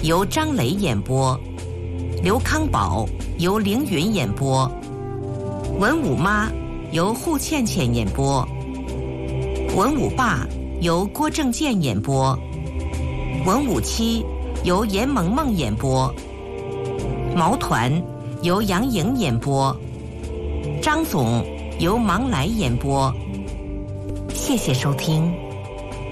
由张雷演播，刘康宝由凌云演播，文武妈由户倩倩演播，文武爸由郭正健演播，文武妻由严萌萌演播，毛团由杨颖演播，张总由芒来演播。谢谢收听。